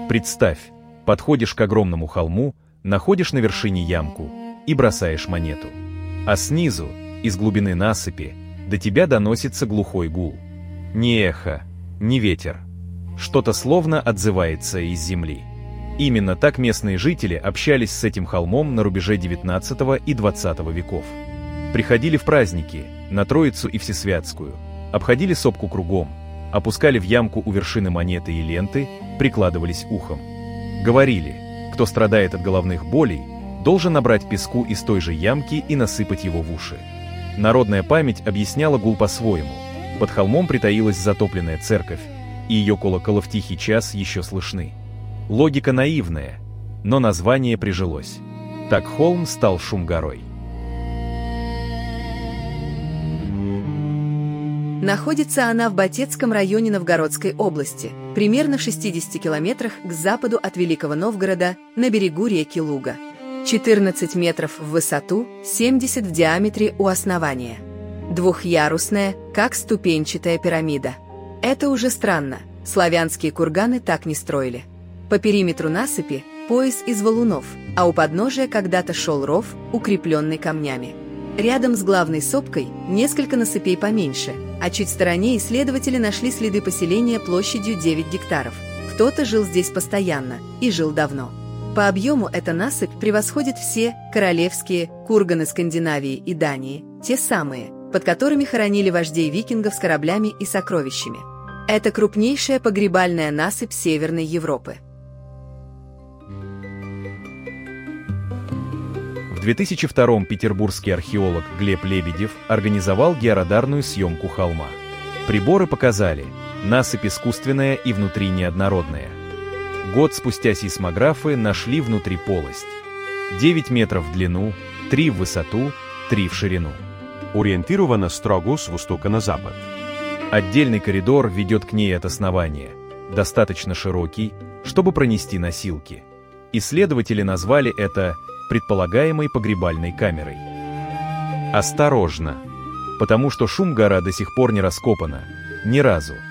Представь, подходишь к огромному холму, находишь на вершине ямку и бросаешь монету. А снизу, из глубины насыпи, до тебя доносится глухой гул. Ни эхо, ни ветер. Что-то словно отзывается из земли. Именно так местные жители общались с этим холмом на рубеже XIX и XX веков. Приходили в праздники, на Троицу и Всесвятскую, обходили сопку кругом, опускали в ямку у вершины монеты и ленты, прикладывались ухом. Говорили, кто страдает от головных болей, должен набрать песку из той же ямки и насыпать его в уши. Народная память объясняла гул по-своему. Под холмом притаилась затопленная церковь, и ее колокола в тихий час еще слышны. Логика наивная, но название прижилось. Так холм стал Шум-горой. Находится она в Батецком районе Новгородской области, примерно в 60 километрах к западу от Великого Новгорода, на берегу реки Луга. 14 метров в высоту, 70 в диаметре у основания. Двухъярусная, как ступенчатая пирамида. Это уже странно, славянские курганы так не строили. По периметру насыпи пояс из валунов, а у подножия когда-то шел ров, укрепленный камнями. Рядом с главной сопкой несколько насыпей поменьше, а чуть в стороне исследователи нашли следы поселения площадью 9 гектаров. Кто-то жил здесь постоянно и жил давно. По объему эта насыпь превосходит все королевские курганы Скандинавии и Дании, те самые, под которыми хоронили вождей викингов с кораблями и сокровищами. Это крупнейшая погребальная насыпь Северной Европы. В 2002-м петербургский археолог Глеб Лебедев организовал георадарную съемку холма. Приборы показали, насыпь искусственная и внутри неоднородная. Год спустя сейсмографы нашли внутри полость. 9 метров в длину, 3 в высоту, 3 в ширину. Ориентирована строго с востока на запад. Отдельный коридор ведет к ней от основания, достаточно широкий, чтобы пронести носилки. Исследователи назвали это предполагаемой погребальной камерой. Осторожно, потому что Шум-гора до сих пор не раскопана, ни разу.